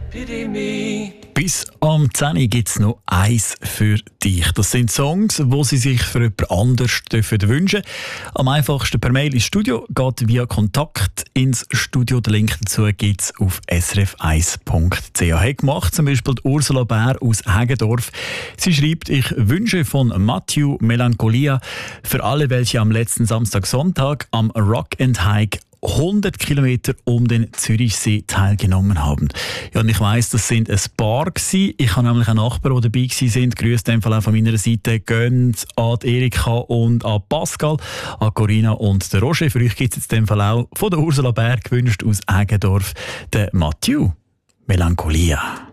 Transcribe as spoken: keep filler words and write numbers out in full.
Pity me. Bis am zehn Uhr gibt es noch eins für dich. Das sind Songs, die Sie sich für jemand anders wünschen dürfen. Am einfachsten per Mail ins Studio, geht via Kontakt ins Studio. Den Link dazu gibt es auf s r f eins punkt c h. Hat gemacht zum Beispiel die Ursula Bär aus Hägendorf. Sie schreibt, ich wünsche von Mathieu Melancholia für alle, welche am letzten Samstag, Sonntag am Rock and Hike hundert Kilometer um den Zürichsee teilgenommen haben. Ja, und ich weiss, das sind ein paar gewesen. Ich habe nämlich einen Nachbarn, die dabei waren. Grüße in dem Fall auch von meiner Seite. Gönnt an Erika und an Pascal, an Corinna und den Roger. Für euch gibt es jetzt in dem Fall auch von der Ursula Bär gewünscht aus Hägendorf, der Mathieu Melancholia.